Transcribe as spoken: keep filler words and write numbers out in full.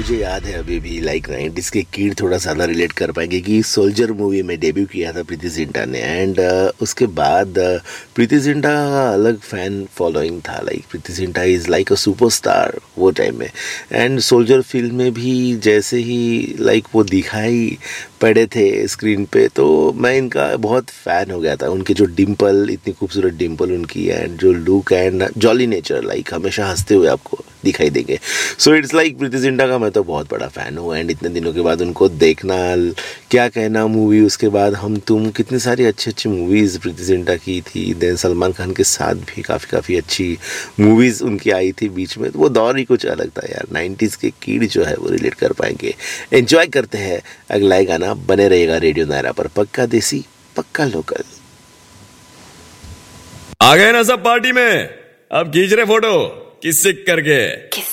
मुझे याद है अभी भी लाइक नाइंटीज़ के किड थोड़ा ज़्यादा रिलेट कर पाएंगे कि सोल्जर मूवी में डेब्यू किया था प्रीति जिंटा ने। एंड uh, उसके बाद uh, प्रीति जिंटा का अलग फैन फॉलोइंग था। Like Preity Zinta is like a superstar वो टाइम में। एंड सोल्जर फिल्म में भी जैसे ही लाइक वो दिखाई पड़े थे स्क्रीन पे तो मैं इनका बहुत फ़ैन हो गया था। उनके जो डिम्पल, इतनी खूबसूरत डिम्पल उनकी, एंड जो look and jolly nature, like हमेशा हंसते हुए आपको दिखाई देंगे। So it's like Preity Zinta का मैं तो बहुत बड़ा फ़ैन हूँ। एंड इतने दिनों के बाद उनको देखना, क्या कहना मूवी, उसके बाद हम तुम, कितनी सारी अच्छी अच्छी मूवीज़ प्रीति जिंटा की थी। देन सलमान खान के साथ भी काफ़ी काफ़ी अच्छी मूवीज़ उनकी आई थी बीच में। तो वो दौर ही कुछ अलग था यार। नाइंटीज़ के कीड़ जो है वो रिलेट कर पाएंगे। एंजॉय करते हैं अगला ही गाना। बने रहेगा रेडियो नायरा पर, पक्का देसी पक्का लोकल। आ गए ना सब पार्टी में, अब खींच रहे फोटो किस करके।